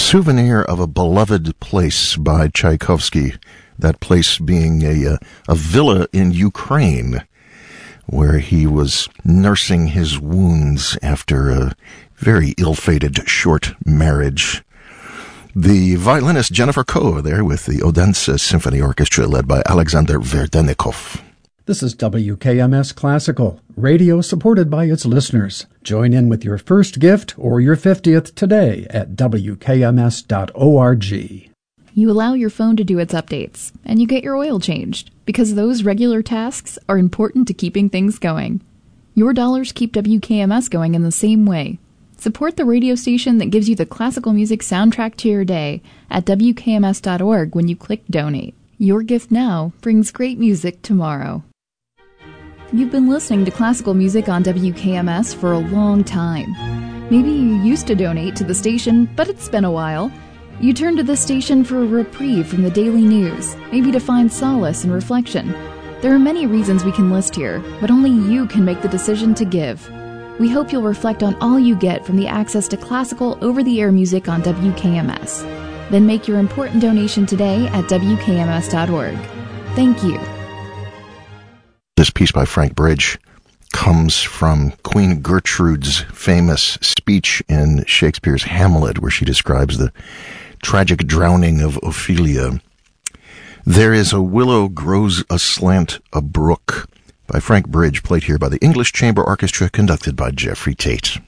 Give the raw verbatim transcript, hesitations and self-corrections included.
Souvenir of a Beloved Place by Tchaikovsky, that place being a, uh, a villa in Ukraine, where he was nursing his wounds after a very ill-fated short marriage. The violinist Jennifer Koh there with the Odense Symphony Orchestra led by Alexander Verdenikov. This is W K M S Classical, radio supported by its listeners. Join in with your first gift or your fiftieth today at W K M S dot org. You allow your phone to do its updates, and you get your oil changed, because those regular tasks are important to keeping things going. Your dollars keep W K M S going in the same way. Support the radio station that gives you the classical music soundtrack to your day at W K M S dot org when you click Donate. Your gift now brings great music tomorrow. You've been listening to classical music on W K M S for a long time. Maybe you used to donate to the station, but it's been a while. You turn to this station for a reprieve from the daily news, maybe to find solace and reflection. There are many reasons we can list here, but only you can make the decision to give. We hope you'll reflect on all you get from the access to classical over-the-air music on W K M S. Then make your important donation today at W K M S dot org. Thank you. This piece by Frank Bridge comes from Queen Gertrude's famous speech in Shakespeare's Hamlet, where she describes the tragic drowning of Ophelia. There is a willow grows aslant a brook, by Frank Bridge, played here by the English Chamber Orchestra, conducted by Jeffrey Tate.